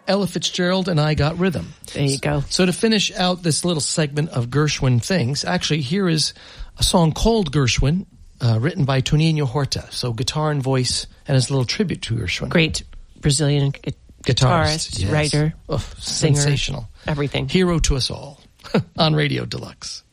Ella Fitzgerald and I Got Rhythm. There you go. So to finish out this little segment of Gershwin things, actually here is a song called Gershwin, written by Toninho Horta. So guitar and voice, and his little tribute to Gershwin. Great Brazilian guitarist, yes. writer, Oh, singer, sensational. everything. Hero to us all on Radio Deluxe.